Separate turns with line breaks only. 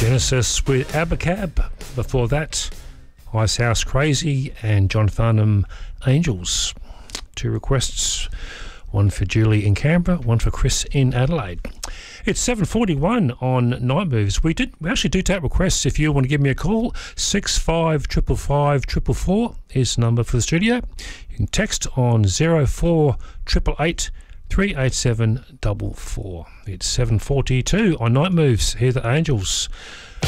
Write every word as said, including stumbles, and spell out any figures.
Genesis with Abacab. Before that, Ice House Crazy and John Farnham Angels. Two requests, one for Julie in Canberra, one for Chris in Adelaide. It's seven forty-one on Night Moves. We did we actually do take requests. If you want to give me a call, six five five five five four four is the number for the studio. You can text on zero four eight eight eight three eight seven four four. It's seven forty-two on Night Moves. Hear the Angels.